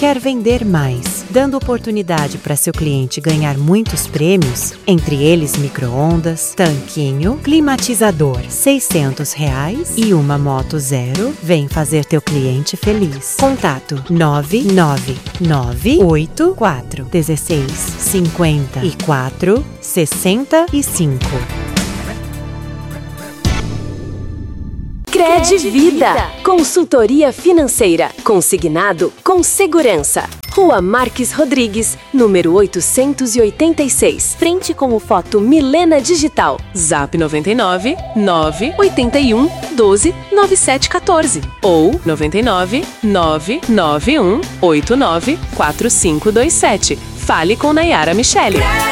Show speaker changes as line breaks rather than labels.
Quer vender mais, dando oportunidade para seu cliente ganhar muitos prêmios? Entre eles micro-ondas, tanquinho, climatizador, R$600 e uma moto zero? Vem fazer teu cliente feliz. Contato 99984165465.
Credivida, consultoria financeira, consignado com segurança. Rua Marques Rodrigues, número 886, frente com o Foto Milena Digital. Zap 99 981 12 9714 ou 99 991 89 4527. Fale com Nayara Michele.